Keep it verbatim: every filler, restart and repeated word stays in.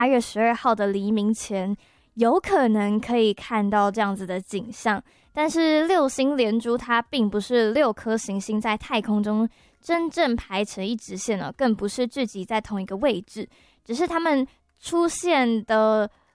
八月十二号的黎明前，有可能可以看到这样子的景象。但是六星连珠它并不是六颗行星在太空中真正排成一直线了，更不是聚集在同一个位置，只是它们出现的